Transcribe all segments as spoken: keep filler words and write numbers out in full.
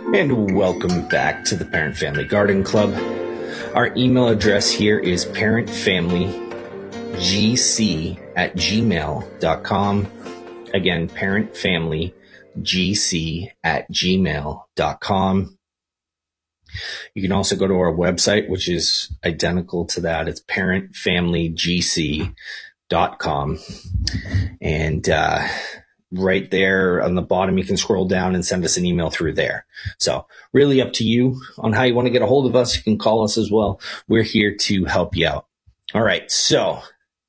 And welcome back to the Parent Family Garden Club. Our email address here is parentfamilygc at gmail dot com. Again, parentfamilygc at gmail dot com. You can also go to our website, which is identical to that. It's parentfamilygc dot com. And uh, right there on the bottom, you can scroll down and send us an email through there. So really up to you on how you want to get a hold of us. You can call us as well. We're here to help you out. All right. So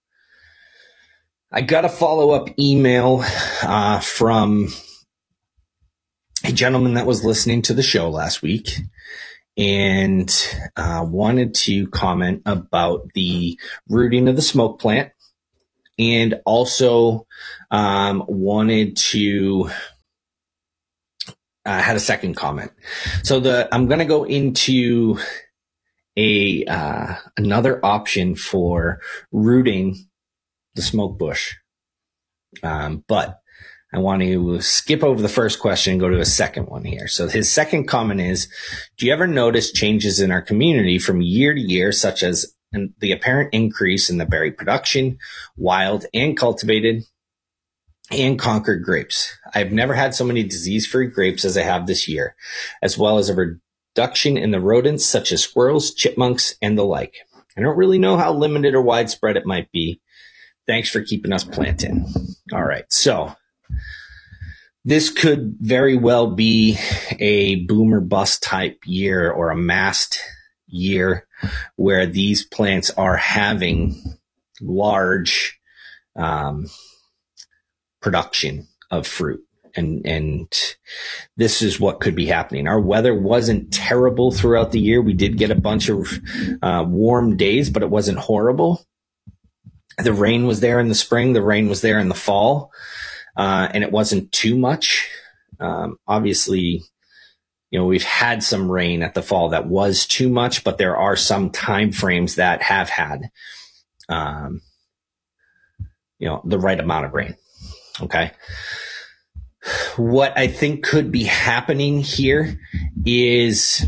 I got a follow-up email uh, from a gentleman that was listening to the show last week and uh, wanted to comment about the rooting of the smoke plant. And also um, wanted to, uh, had a second comment. So the I'm going to go into a uh, another option for rooting the smoke bush. Um, but I want to skip over the first question and go to a second one here. So his second comment is, do you ever notice changes in our community from year to year, such as and the apparent increase in the berry production, wild and cultivated, and Concord grapes? I've never had so many disease-free grapes as I have this year, as well as a reduction in the rodents such as squirrels, chipmunks, and the like. I don't really know how limited or widespread it might be. Thanks for keeping us planting. All right, so this could very well be a boom or bust type year or a massed year where these plants are having large um, production of fruit. And, and this is what could be happening. Our weather wasn't terrible throughout the year. We did get a bunch of uh, warm days, but it wasn't horrible. The rain was there in the spring. The rain was there in the fall. Uh, and it wasn't too much. Um, obviously, you know, we've had some rain at the fall that was too much, but there are some time frames that have had, um, you know, the right amount of rain. Okay. What I think could be happening here is,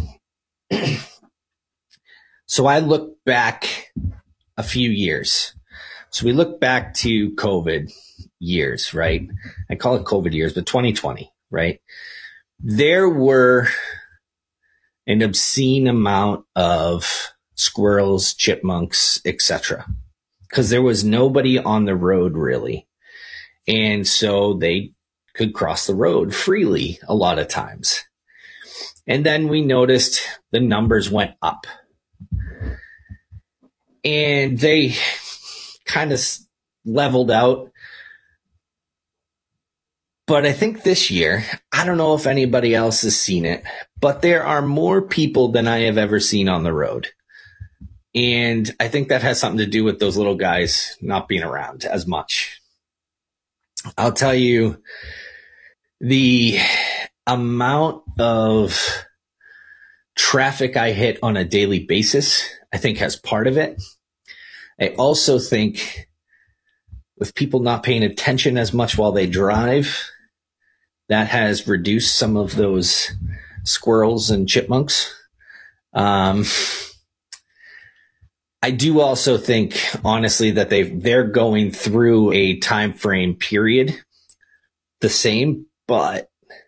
so I look back a few years. So we look back to COVID years, right? I call it COVID years, but twenty twenty, right? There were an obscene amount of squirrels, chipmunks, et cetera, because there was nobody on the road really. And so they could cross the road freely a lot of times. And then we noticed the numbers went up. And they kind of leveled out. But I think this year, I don't know if anybody else has seen it, but there are more people than I have ever seen on the road. And I think that has something to do with those little guys not being around as much. I'll tell you, the amount of traffic I hit on a daily basis, I think has part of it. I also think with people not paying attention as much while they drive, that has reduced some of those squirrels and chipmunks. Um, I do also think, honestly, that they they're going through a time frame period the same, but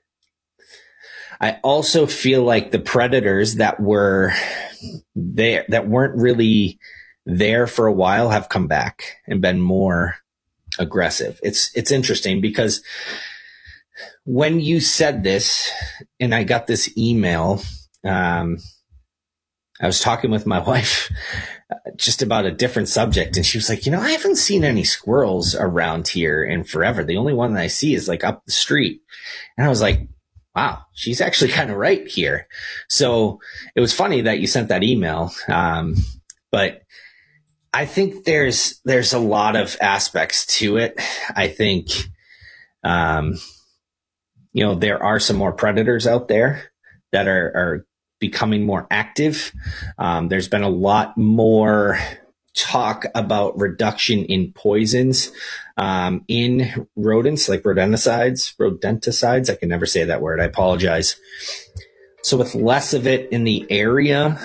I also feel like the predators that were there, that weren't really there for a while, have come back and been more aggressive. It's it's interesting because when you said this, and I got this email, um, I was talking with my wife just about a different subject, and she was like, you know, I haven't seen any squirrels around here in forever. The only one that I see is like up the street. And I was like, wow, she's actually kind of right here. So it was funny that you sent that email. Um, but I think there's, there's a lot of aspects to it. I think, um, you know, there are some more predators out there that are, are becoming more active. Um, there's been a lot more talk about reduction in poisons um, in rodents, like rodenticides, rodenticides. I can never say that word. I apologize. So with less of it in the area,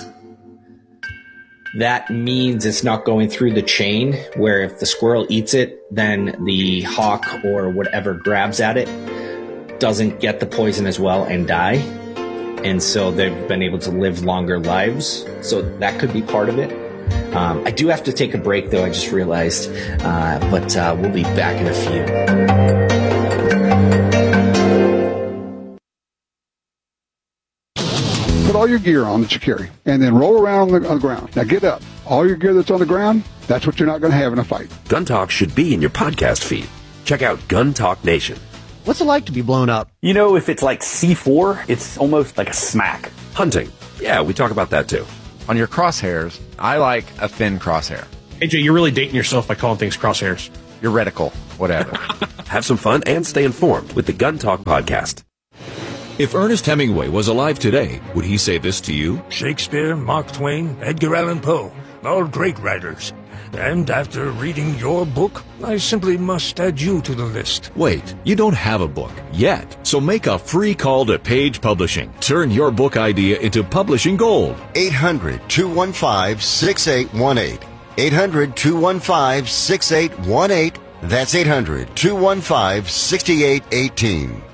that means it's not going through the chain, where if the squirrel eats it, then the hawk or whatever grabs at it doesn't get the poison as well and die. And so they've been able to live longer lives. So that could be part of it. Um, I do have to take a break, though, I just realized. Uh, but uh, we'll be back in a few. Put all your gear on that you carry, and then roll around on the, on the ground. Now get up. All your gear that's on the ground, that's what you're not going to have in a fight. Gun Talk should be in your podcast feed. Check out Gun Talk Nation. What's it like to be blown up? You know, if it's like C four, it's almost like a smack. Hunting. Yeah, we talk about that too. On your crosshairs, I like a thin crosshair. A J, you're really dating yourself by calling things crosshairs. Your reticle, whatever. Have some fun and stay informed with the Gun Talk podcast. If Ernest Hemingway was alive today, would he say this to you? Shakespeare, Mark Twain, Edgar Allan Poe, all great writers. And after reading your book, I simply must add you to the list. Wait, you don't have a book yet. So make a free call to Page Publishing. Turn your book idea into publishing gold. eight hundred, two one five, six eight one eight. eight hundred, two one five, six eight one eight. That's eight hundred, two one five, six eight one eight.